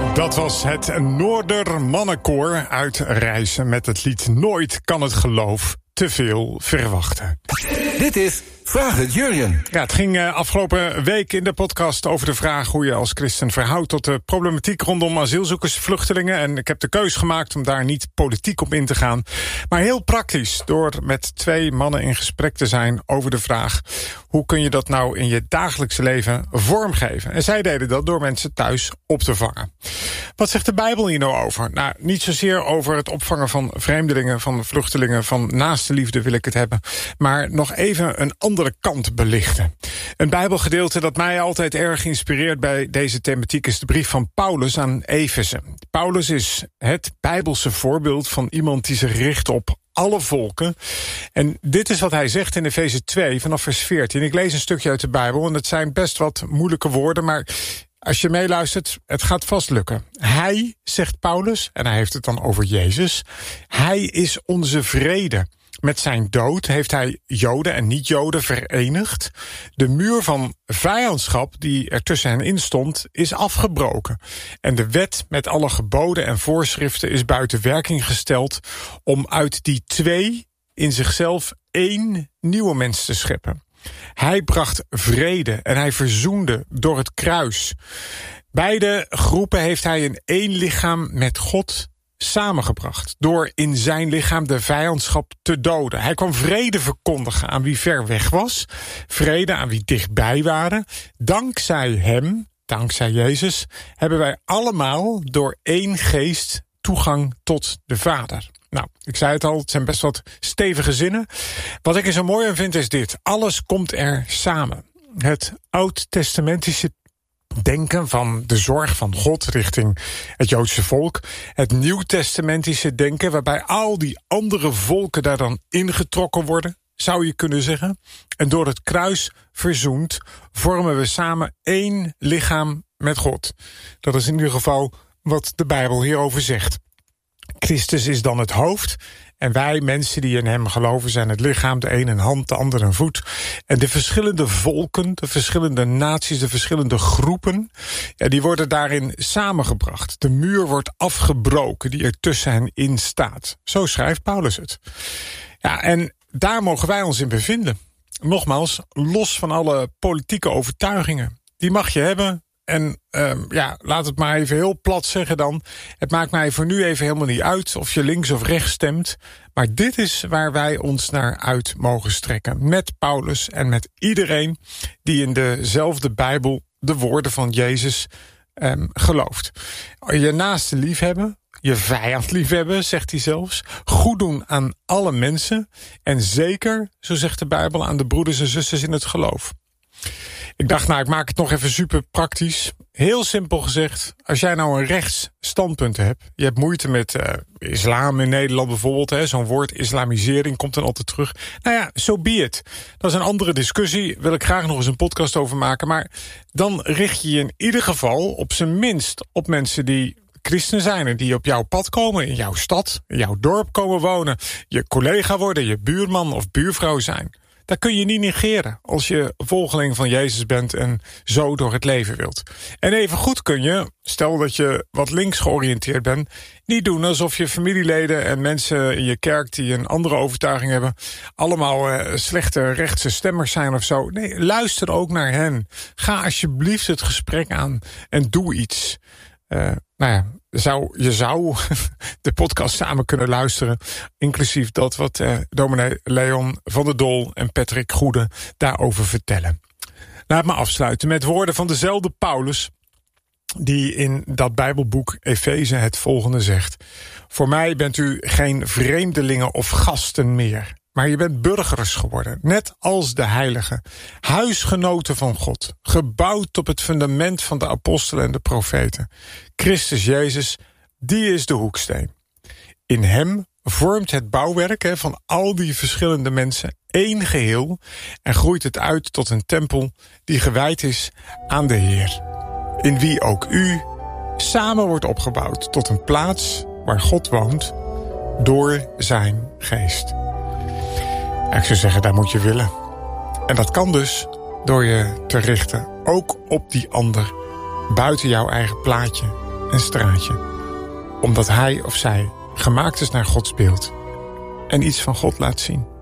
Dat was het Noordermannenkoor uit Rijssen met het lied Nooit kan het geloof te veel verwachten. Dit is Vraag het Jurjen. Ja, het ging afgelopen week in de podcast over de vraag hoe je als christen verhoudt tot de problematiek rondom asielzoekers, vluchtelingen. En ik heb de keus gemaakt om daar niet politiek op in te gaan, maar heel praktisch, door met 2 mannen in gesprek te zijn over de vraag: hoe kun je dat nou in je dagelijkse leven vormgeven? En zij deden dat door mensen thuis op te vangen. Wat zegt de Bijbel hier nou over? Nou, niet zozeer over het opvangen van vreemdelingen, van vluchtelingen, van naaste liefde wil ik het hebben, maar nog even een andere kant belichten. Een Bijbelgedeelte dat mij altijd erg inspireert bij deze thematiek is de brief van Paulus aan Efeze. Paulus is het Bijbelse voorbeeld van iemand die zich richt op alle volken. En dit is wat hij zegt in Efeze 2 vanaf vers 14. Ik lees een stukje uit de Bijbel en het zijn best wat moeilijke woorden, maar als je meeluistert, het gaat vast lukken. Hij, zegt Paulus, en hij heeft het dan over Jezus, hij is onze vrede. Met zijn dood heeft hij Joden en niet-Joden verenigd. De muur van vijandschap die er tussen hen in stond, is afgebroken. En de wet met alle geboden en voorschriften is buiten werking gesteld om uit die 2 in zichzelf 1 nieuwe mens te scheppen. Hij bracht vrede en hij verzoende door het kruis. Beide groepen heeft hij in 1 lichaam met God samengebracht, door in zijn lichaam de vijandschap te doden. Hij kwam vrede verkondigen aan wie ver weg was, vrede aan wie dichtbij waren. Dankzij hem, dankzij Jezus, hebben wij allemaal door 1 geest toegang tot de Vader. Nou, ik zei het al, het zijn best wat stevige zinnen. Wat ik er zo mooi aan vind is dit: alles komt er samen. Het oud-testamentische denken van de zorg van God richting het Joodse volk, het nieuwtestamentische denken waarbij al die andere volken daar dan ingetrokken worden, zou je kunnen zeggen. En door het kruis verzoend vormen we samen 1 lichaam met God. Dat is in ieder geval wat de Bijbel hierover zegt. Christus is dan het hoofd en wij, mensen die in hem geloven, zijn het lichaam, de een een hand, de ander een voet. En de verschillende volken, de verschillende naties, de verschillende groepen, ja, die worden daarin samengebracht. De muur wordt afgebroken die er tussen hen in staat. Zo schrijft Paulus het. Ja, en daar mogen wij ons in bevinden. Nogmaals, los van alle politieke overtuigingen. Die mag je hebben. En laat het maar even heel plat zeggen dan. Het maakt mij voor nu even helemaal niet uit of je links of rechts stemt. Maar dit is waar wij ons naar uit mogen strekken. Met Paulus en met iedereen die in dezelfde Bijbel de woorden van Jezus gelooft. Je naaste liefhebben, je vijand liefhebben, zegt hij zelfs. Goed doen aan alle mensen. En zeker, zo zegt de Bijbel, aan de broeders en zusters in het geloof. Ik dacht, nou, ik maak het nog even super praktisch. Heel simpel gezegd, als jij nou een rechts standpunt hebt, je hebt moeite met islam in Nederland bijvoorbeeld, zo'n woord islamisering komt dan altijd terug. Nou ja, so be it. Dat is een andere discussie, wil ik graag nog eens een podcast over maken. Maar dan richt je je in ieder geval op zijn minst op mensen die christen zijn en die op jouw pad komen, in jouw stad, in jouw dorp komen wonen, je collega worden, je buurman of buurvrouw zijn. Dat kun je niet negeren als je volgeling van Jezus bent en zo door het leven wilt. En evengoed kun je, stel dat je wat links georiënteerd bent, niet doen alsof je familieleden en mensen in je kerk die een andere overtuiging hebben, allemaal slechte rechtse stemmers zijn of zo. Nee, luister ook naar hen. Ga alsjeblieft het gesprek aan en doe iets. Je zou de podcast samen kunnen luisteren, inclusief dat wat dominee Leon van der Dol en Patrick Goede daarover vertellen. Laat me afsluiten met woorden van dezelfde Paulus, die in dat Bijbelboek Efeze het volgende zegt: voor mij bent u geen vreemdelingen of gasten meer, maar je bent burgers geworden, net als de heiligen, huisgenoten van God, gebouwd op het fundament van de apostelen en de profeten. Christus Jezus, die is de hoeksteen. In hem vormt het bouwwerk van al die verschillende mensen één geheel en groeit het uit tot een tempel die gewijd is aan de Heer. In wie ook u samen wordt opgebouwd tot een plaats waar God woont door zijn geest. Ik zou zeggen, daar moet je willen. En dat kan dus door je te richten ook op die ander, buiten jouw eigen plaatje, een straatje. Omdat hij of zij gemaakt is naar Gods beeld en iets van God laat zien.